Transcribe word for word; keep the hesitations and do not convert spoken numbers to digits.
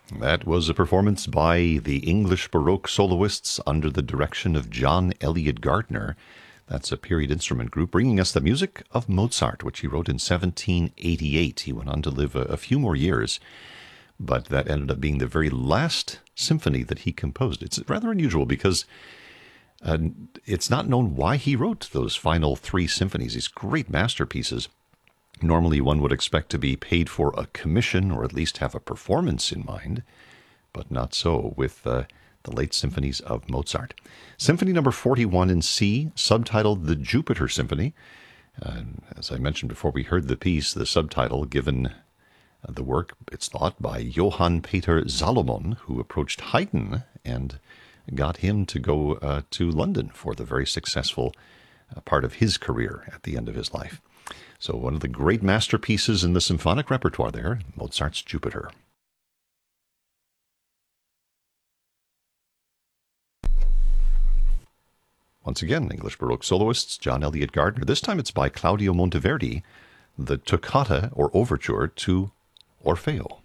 That was a performance by the English Baroque soloists under the direction of John Eliot Gardner. That's a period instrument group bringing us the music of Mozart, which he wrote in seventeen eighty-eight. He went on to live a, a few more years, but that ended up being the very last symphony that he composed. It's rather unusual because uh, it's not known why he wrote those final three symphonies, these great masterpieces. Normally, one would expect to be paid for a commission or at least have a performance in mind, but not so with uh, the late symphonies of Mozart. Symphony number forty-one in C, subtitled The Jupiter Symphony. Uh, as I mentioned before we heard the piece, the subtitle given uh, the work, it's thought, by Johann Peter Salomon, who approached Haydn and got him to go uh, to London for the very successful uh, part of his career at the end of his life. So one of the great masterpieces in the symphonic repertoire there, Mozart's Jupiter. Once again, English Baroque soloists, John Eliot Gardner. This time it's by Claudio Monteverdi, the Toccata or Overture to Orfeo.